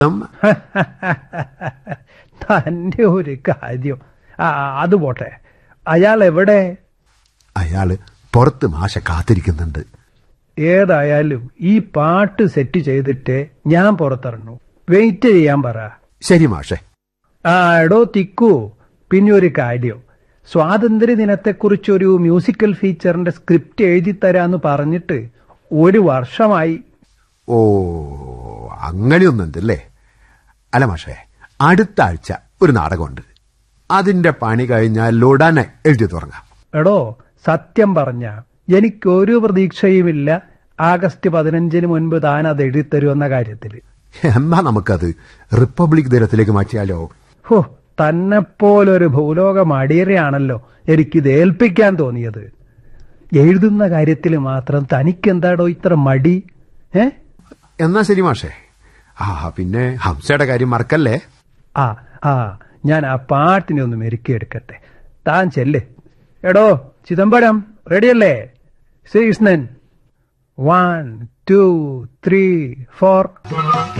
തന്റെ ഒരു കാര്യം. അത് പോട്ടെ, അയാൾ എവിടെ? അയാള് പുറത്ത് മാഷ കാത്തിരിക്കുന്നുണ്ട്. ഏതായാലും ഈ പാട്ട് സെറ്റ് ചെയ്തിട്ട് ഞാൻ പുറത്തിറങ്ങും. വെയിറ്റ് ചെയ്യാൻ പറ. ശരി മാഷെ. എടോ തിക്കു, പിന്നെ ഒരു കാര്യം, സ്വാതന്ത്ര്യ ദിനത്തെക്കുറിച്ചൊരു മ്യൂസിക്കൽ ഫീച്ചറിന്റെ സ്ക്രിപ്റ്റ് എഴുതി തരാന്ന് പറഞ്ഞിട്ട് 1 വർഷമായി. ഓ, അങ്ങനെയൊന്നുണ്ടല്ലേ? അല്ല മാഷേ, അടുത്ത ആഴ്ച ഒരു നാടകമുണ്ട്. അതിന്റെ പണി കഴിഞ്ഞാൽ ഉടനെ എഴുതി തുടങ്ങാം. എടോ, സത്യം പറഞ്ഞ എനിക്കൊരു പ്രതീക്ഷയുമില്ല ആഗസ്റ്റ് 15 മുൻപ് താൻ അത് എഴുതിത്തരുമെന്ന കാര്യത്തിൽ. എന്നാ നമുക്കത് റിപ്പബ്ലിക് ദിനത്തിലേക്ക് മാറ്റിയാലോ? ഹോ, തന്നെപ്പോലൊരു ഭൂലോക മടിയരെയാണല്ലോ എനിക്കിത് ഏൽപ്പിക്കാൻ തോന്നിയത്. എഴുതുന്ന കാര്യത്തിൽ മാത്രം തനിക്കെന്താടോ ഇത്ര മടി? എന്നാ ശരി മാഷേ. പിന്നെ ഹംസയുടെ കാര്യം മറക്കല്ലേ. ഞാൻ ആ പാട്ടിനെ ഒന്ന് മെരുക്കിയെടുക്കട്ടെ. താൻ ചെല്ല്. എടോ ചിദംബരം, റെഡിയല്ലേ? ശ്രീകൃഷ്ണൻ, 1 2 3 4.